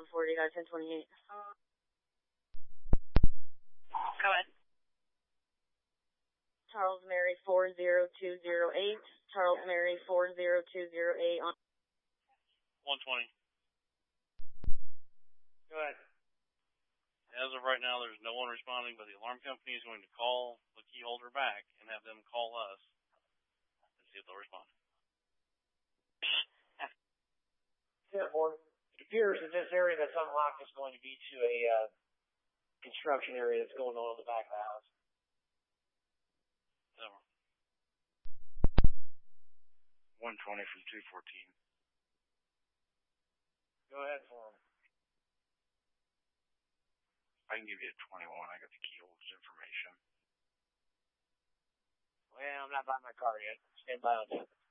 140, got 1028. Go ahead. Charles Mary 40208. Charles Mary 40208 on 120. Go ahead. As of right now, there's no one responding, but the alarm company is going to call the key holder back and have them call us and see if they'll respond. Yeah, Morgan. It appears that this area that's unlocked is going to be to a construction area that's going on in the back of the house. Over. 120 from 214. Go ahead for him. I can give you a 21. I got the key holder's information. Well, I'm not by my car yet. Stand by on that.